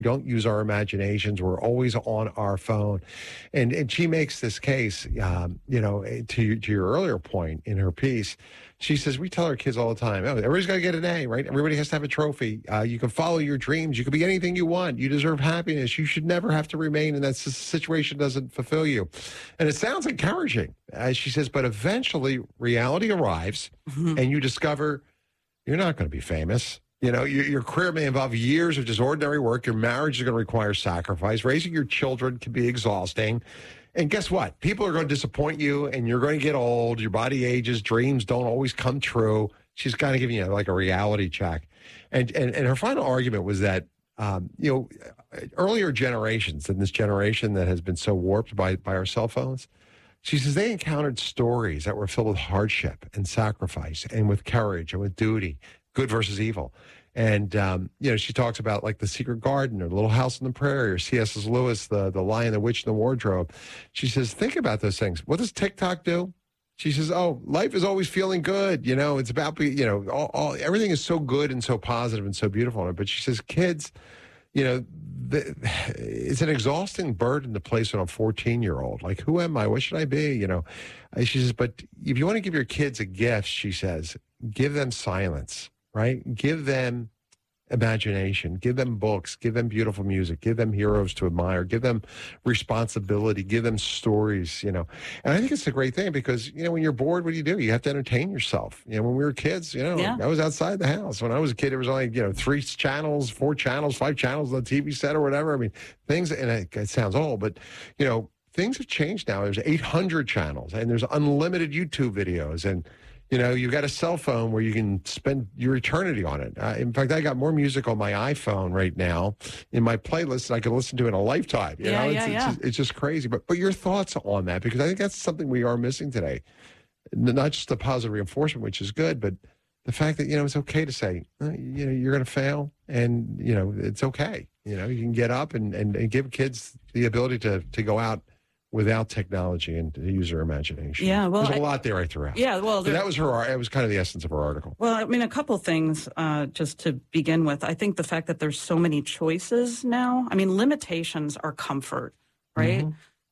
We don't use our imaginations. We're always on our phone. And she makes this case, to your earlier point in her piece. She says, we tell our kids all the time, oh, everybody's got to get an A, right? Everybody has to have a trophy. You can follow your dreams. You can be anything you want. You deserve happiness. You should never have to remain in that situation doesn't fulfill you. And it sounds encouraging, as she says, but eventually reality arrives and you discover you're not going to be famous. Your career may involve years of just ordinary work. Your marriage is going to require sacrifice. Raising your children can be exhausting. And guess what? People are going to disappoint you, and you're going to get old. Your body ages. Dreams don't always come true. She's kind of giving you like a reality check. And her final argument was that, earlier generations than this generation that has been so warped by our cell phones, she says they encountered stories that were filled with hardship and sacrifice and with courage and with duty, good versus evil. And, she talks about like The Secret Garden or Little House on the Prairie or C.S. Lewis, the Lion, the Witch, and the Wardrobe. She says, think about those things. What does TikTok do? She says, oh, life is always feeling good. It's about, everything is so good and so positive and so beautiful. But she says, kids, it's an exhausting burden to place on a 14-year-old. Like, who am I? What should I be? She says, but if you want to give your kids a gift, she says, give them silence. Right? Give them imagination, give them books, give them beautiful music, give them heroes to admire, give them responsibility, give them stories, And I think it's a great thing because, when you're bored, what do? You have to entertain yourself. When we were kids, I was outside the house. When I was a kid, there was only, 3 channels, 4 channels, 5 channels on the TV set or whatever. I mean, things, and it sounds old, but, things have changed now. There's 800 channels and there's unlimited YouTube videos and, you've got a cell phone where you can spend your eternity on it. In fact, I got more music on my iPhone right now in my playlist than I can listen to in a lifetime. It's just crazy. But your thoughts on that, because I think that's something we are missing today. Not just the positive reinforcement, which is good, but the fact that, it's okay to say, you're going to fail and, it's okay. You can get up and give kids the ability to go out without technology and to use their imagination. Yeah, well, there's a lot there I threw out. Yeah, well, that was it was kind of the essence of her article. Well, I mean, a couple things just to begin with. I think the fact that there's so many choices now. I mean, limitations are comfort, right?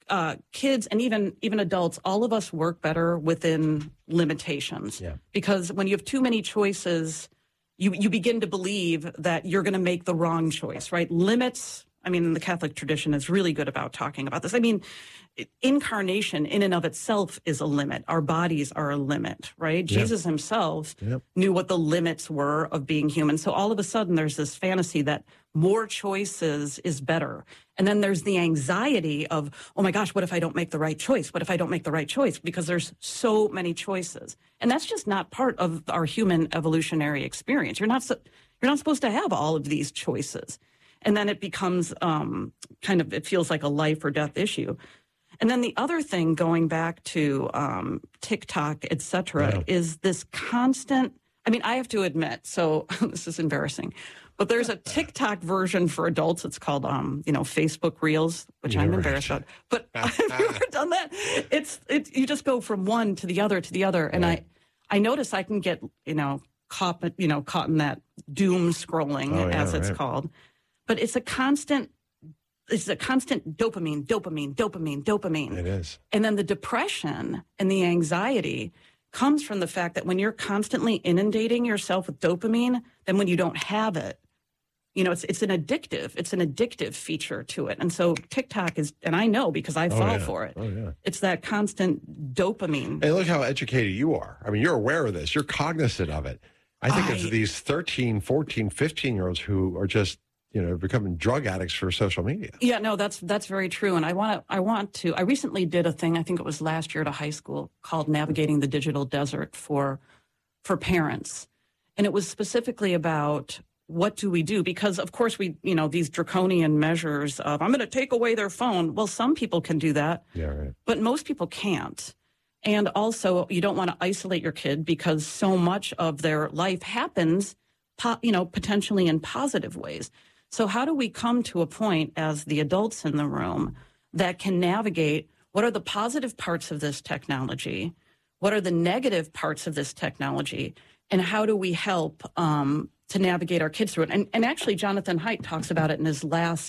Kids and even adults, all of us work better within limitations. Yeah. Because when you have too many choices, you begin to believe that you're going to make the wrong choice, right? Limits. I mean, the Catholic tradition is really good about talking about this. I mean, incarnation in and of itself is a limit. Our bodies are a limit, right? Yep. Jesus himself knew what the limits were of being human. So all of a sudden there's this fantasy that more choices is better. And then there's the anxiety of, oh my gosh, what if I don't make the right choice? What if I don't make the right choice? Because there's so many choices. And that's just not part of our human evolutionary experience. You're not supposed to have all of these choices. And then it becomes it feels like a life or death issue. And then the other thing, going back to TikTok, et cetera, is this constant, I mean, I have to admit, so this is embarrassing, but there's a TikTok version for adults. It's called, Facebook Reels, which I'm embarrassed about. But I've never done that. You just go from one to the other to the other. And I notice I can get, caught in that doom scrolling, as it's called. But it's a constant dopamine. It is. And then the depression and the anxiety comes from the fact that when you're constantly inundating yourself with dopamine, then when you don't have it, it's an addictive feature to it. And so TikTok is, and I know because I fall for it. Oh, yeah. It's that constant dopamine. And look how educated you are. I mean, you're aware of this. You're cognizant of it. I think of these 13, 14, 15-year-olds who are just, becoming drug addicts for social media. Yeah, no, that's very true. And I recently did a thing, I think it was last year at a high school, called Navigating the Digital Desert for parents. And it was specifically about what do we do? Because of course these draconian measures of, I'm going to take away their phone. Well, some people can do that, but most people can't. And also you don't want to isolate your kid because so much of their life happens, potentially in positive ways. So how do we come to a point as the adults in the room that can navigate what are the positive parts of this technology? What are the negative parts of this technology? And how do we help to navigate our kids through it. And actually, Jonathan Haidt talks about it in his last